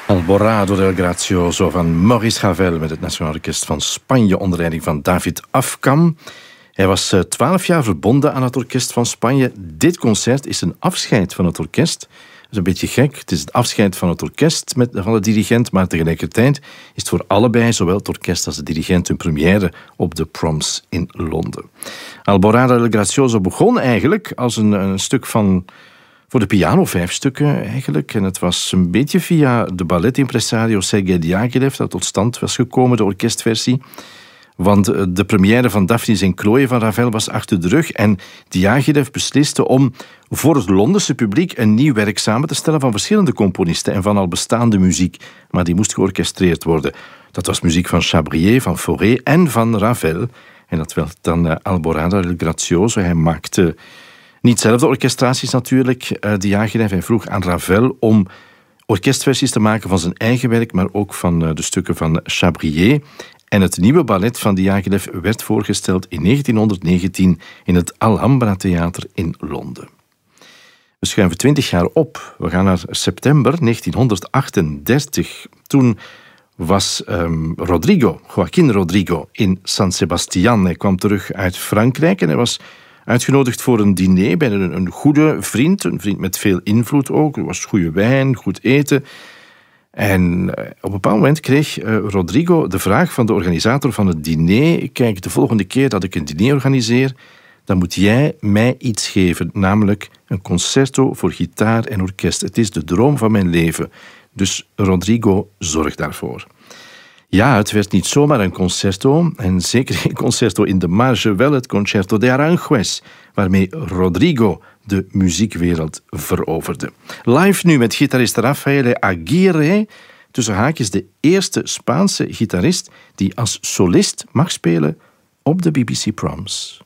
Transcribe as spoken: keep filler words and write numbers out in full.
Alborada del Gracioso van Maurice Ravel met het Nationaal Orkest van Spanje onder leiding van David Afkam. Hij was twaalf jaar verbonden aan het Orkest van Spanje. Dit concert is een afscheid van het orkest. Dat is een beetje gek. Het is het afscheid van het orkest met, van de dirigent, maar tegelijkertijd is het voor allebei, zowel het orkest als de dirigent, een première op de Proms in Londen. Alborada del Gracioso begon eigenlijk als een, een stuk van... voor de piano, vijf stukken eigenlijk. En het was een beetje via de balletimpresario Sergei Diaghilev dat tot stand was gekomen, de orkestversie. Want de première van Daphnis en Chloe van Ravel was achter de rug en Diaghilev besliste om voor het Londense publiek een nieuw werk samen te stellen van verschillende componisten en van al bestaande muziek. Maar die moest georchestreerd worden. Dat was muziek van Chabrier, van Fauré en van Ravel. En dat werd dan uh, Alborada del Gracioso. Hij maakte... niet zelf de orchestraties natuurlijk, uh, Diaghilev. Hij vroeg aan Ravel om orkestversies te maken van zijn eigen werk, maar ook van uh, de stukken van Chabrier. En het nieuwe ballet van Diaghilev werd voorgesteld in negentienhonderdnegentien in het Alhambra Theater in Londen. We schuiven twintig jaar op. We gaan naar september negentienhonderdachtendertig. Toen was um, Rodrigo, Joaquín Rodrigo, in San Sebastián. Hij kwam terug uit Frankrijk en hij was uitgenodigd voor een diner bij een, een goede vriend, een vriend met veel invloed ook. Er was goede wijn, goed eten. En uh, op een bepaald moment kreeg uh, Rodrigo de vraag van de organisator van het diner: kijk, de volgende keer dat ik een diner organiseer, dan moet jij mij iets geven, namelijk een concerto voor gitaar en orkest. Het is de droom van mijn leven. Dus Rodrigo, zorg daarvoor. Ja, het werd niet zomaar een concerto, en zeker geen concerto in de marge, wel het Concerto de Aranjuez, waarmee Rodrigo de muziekwereld veroverde. Live nu met gitarist Rafael Aguirre, tussen haakjes de eerste Spaanse gitarist die als solist mag spelen op de B B C Proms.